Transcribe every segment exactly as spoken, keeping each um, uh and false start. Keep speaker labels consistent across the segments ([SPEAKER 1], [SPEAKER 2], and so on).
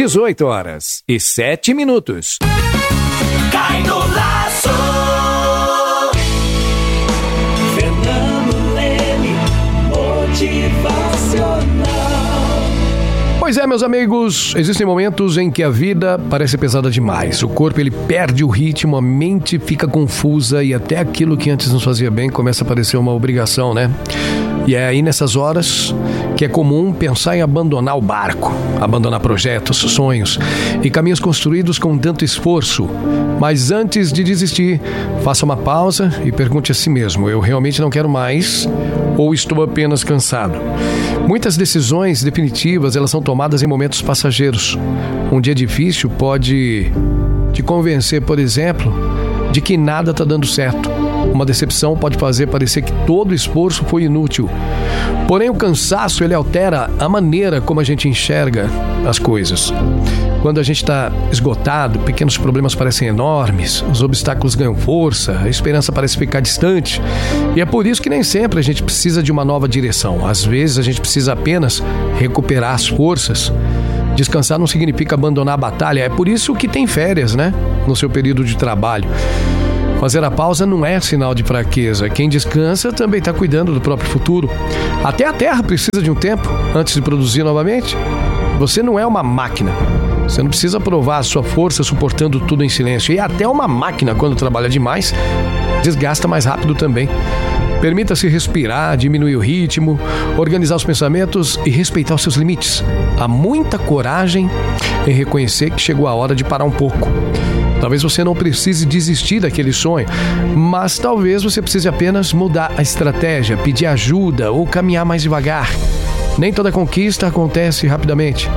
[SPEAKER 1] dezoito horas e sete minutos.
[SPEAKER 2] Cai no laço. Fernando Leme, motivacional.
[SPEAKER 3] Pois é, meus amigos, existem momentos em que a vida parece pesada demais. O corpo ele perde o ritmo, a mente fica confusa e até aquilo que antes nos fazia bem começa a parecer uma obrigação, né? E é aí nessas horas que é comum pensar em abandonar o barco, abandonar projetos, sonhos e caminhos construídos com tanto esforço. Mas antes de desistir, faça uma pausa e pergunte a si mesmo: eu realmente não quero mais ou estou apenas cansado? Muitas decisões definitivas elas são tomadas em momentos passageiros. Um dia difícil pode te convencer, por exemplo, de que nada está dando certo. Uma decepção pode fazer parecer que todo o esforço foi inútil. Porém, o cansaço ele altera a maneira como a gente enxerga as coisas. Quando a gente está esgotado, pequenos problemas parecem enormes, os obstáculos ganham força, a esperança parece ficar distante. E é por isso que nem sempre a gente precisa de uma nova direção. Às vezes a gente precisa apenas recuperar as forças. Descansar não significa abandonar a batalha, é por isso que tem férias, né? No seu período de trabalho. Fazer a pausa não é sinal de fraqueza. Quem descansa também está cuidando do próprio futuro. Até a Terra precisa de um tempo antes de produzir novamente. Você não é uma máquina. Você não precisa provar a sua força suportando tudo em silêncio. E até uma máquina, quando trabalha demais, desgasta mais rápido também. Permita-se respirar, diminuir o ritmo, organizar os pensamentos e respeitar os seus limites. Há muita coragem em reconhecer que chegou a hora de parar um pouco. Talvez você não precise desistir daquele sonho, mas talvez você precise apenas mudar a estratégia, pedir ajuda ou caminhar mais devagar. Nem toda conquista acontece rapidamente.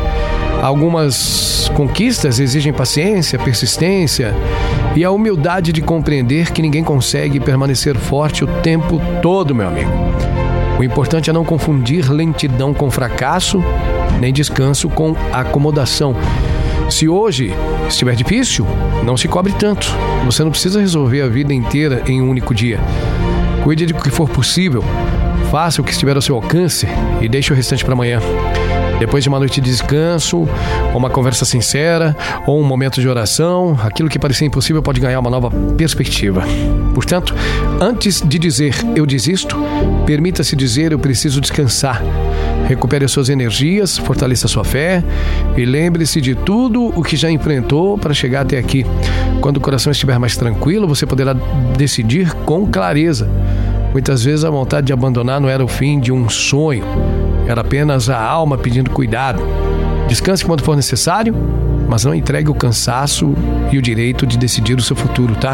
[SPEAKER 3] Algumas conquistas exigem paciência, persistência e a humildade de compreender que ninguém consegue permanecer forte o tempo todo, meu amigo. O importante é não confundir lentidão com fracasso, nem descanso com acomodação. Se hoje estiver difícil, não se cobre tanto. Você não precisa resolver a vida inteira em um único dia. Cuide de que for possível, faça o que estiver ao seu alcance e deixe o restante para amanhã. Depois de uma noite de descanso, ou uma conversa sincera, ou um momento de oração, aquilo que parecia impossível pode ganhar uma nova perspectiva. Portanto, antes de dizer eu desisto, permita-se dizer eu preciso descansar. Recupere as suas energias, fortaleça a sua fé e lembre-se de tudo o que já enfrentou para chegar até aqui. Quando o coração estiver mais tranquilo, você poderá decidir com clareza. Muitas vezes a vontade de abandonar não era o fim de um sonho. Era apenas a alma pedindo cuidado. Descanse quando for necessário, mas não entregue o cansaço e o direito de decidir o seu futuro, tá?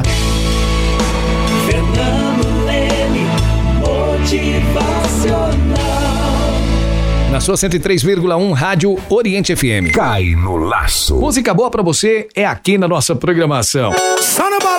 [SPEAKER 2] Fernando Leme, motivacional.
[SPEAKER 1] Na sua cento e três vírgula um Rádio Oriente F M.
[SPEAKER 4] Cai no laço.
[SPEAKER 1] Música boa pra você é aqui na nossa programação.